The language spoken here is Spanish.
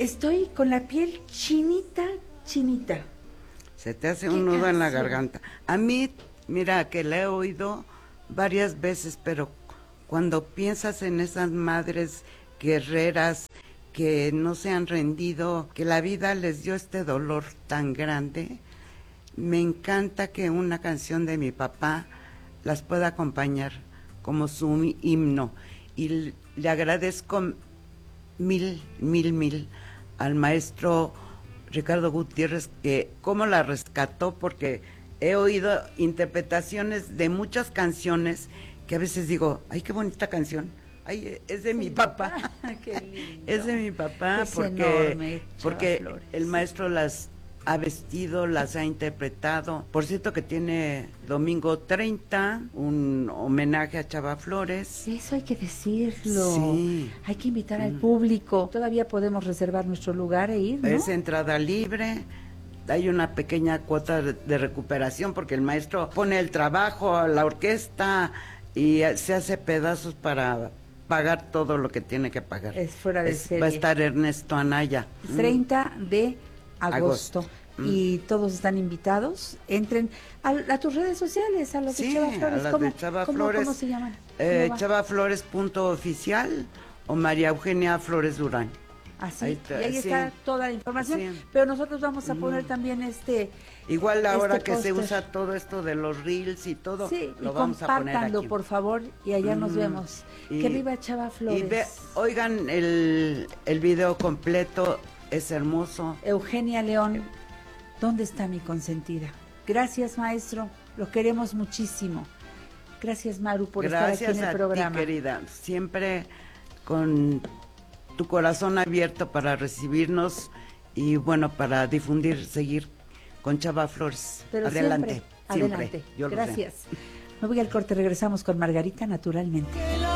Estoy con la piel chinita, chinita. Se te hace un nudo en la garganta. A mí, mira, que la he oído varias veces, pero cuando piensas en esas madres guerreras que no se han rendido, que la vida les dio este dolor tan grande, me encanta que una canción de mi papá las pueda acompañar como su himno. Y le agradezco mil al maestro Ricardo Gutiérrez, que cómo la rescató, porque he oído interpretaciones de muchas canciones que a veces digo, ay, qué bonita canción, ay, es de mi papá. Qué lindo. Es de mi papá, Es porque, enorme, porque Chava Flores. el maestro las ha vestido, las ha interpretado. Por cierto que tiene domingo 30 un homenaje a Chava Flores. Eso hay que decirlo. Sí. Hay que invitar al público. Todavía podemos reservar nuestro lugar e ir, ¿no? Es entrada libre. Hay una pequeña cuota de recuperación porque el maestro pone el trabajo a la orquesta y se hace pedazos para pagar todo lo que tiene que pagar. Es fuera de serie. Va a estar Ernesto Anaya. 30 de agosto. Y todos están invitados. Entren a tus redes sociales, a los de Chava Flores. A las de Chava Flores. ¿Cómo se llaman? Chavaflores.oficial o María Eugenia Flores Durán. Así, y ahí está toda la información. Sí. Pero nosotros vamos a poner también igual ahora que póster. se usa todo esto de los reels y todo, sí, lo y vamos a poner aquí. por favor, y allá nos vemos. Que viva Chava Flores. Oigan el video completo, es hermoso. Eugenia León, ¿dónde está mi consentida? Gracias, maestro, lo queremos muchísimo. Gracias, Maru, por estar aquí en el programa. Gracias a ti, querida, siempre con tu corazón abierto para recibirnos y bueno, para difundir, seguir con Chava Flores. Pero adelante. Adelante. Yo gracias. Me voy al corte, regresamos con Margarita, naturalmente.